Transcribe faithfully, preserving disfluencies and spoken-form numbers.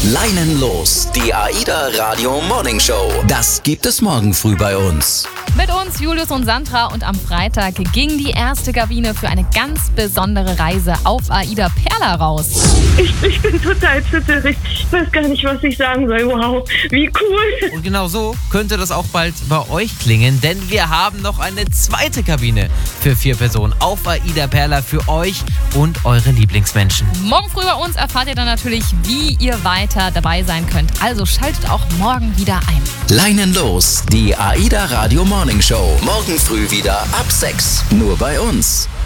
Leinenlos, die AIDA Radio Morning Show. Das gibt es morgen früh bei uns. Mit uns, Julius und Sandra, und am Freitag ging die erste Kabine für eine ganz besondere Reise auf AIDA Perla raus. Ich, ich bin total zittrig. Ich weiß gar nicht, was ich sagen soll. Wow, wie cool. Und genau so könnte das auch bald bei euch klingen, denn wir haben noch eine zweite Kabine für vier Personen auf AIDA Perla für euch und eure Lieblingsmenschen. Morgen früh bei uns erfahrt ihr dann natürlich, wie ihr weiter dabei sein könnt. Also schaltet auch morgen wieder ein. Leinenlos, die AIDA Radio Morning Show. Morgen früh wieder ab sechs. Nur bei uns.